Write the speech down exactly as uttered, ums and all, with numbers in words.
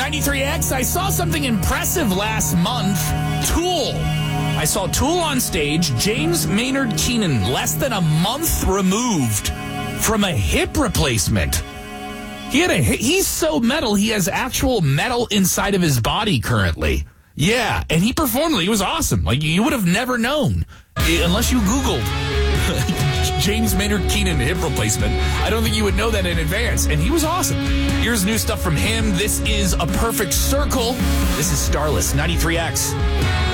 ninety-three X, I saw something impressive last month. Tool. I saw Tool on stage. James Maynard Keenan, less than a month removed from a hip replacement. He had a he's so metal, he has actual metal inside of his body currently. Yeah, and he performed. He was awesome. Like, you would have never known unless you Googled James Maynard Keenan hip replacement. I don't think you would know that in advance, and he was awesome. Here's new stuff from him. This is A Perfect Circle. This is Starless, ninety-three X.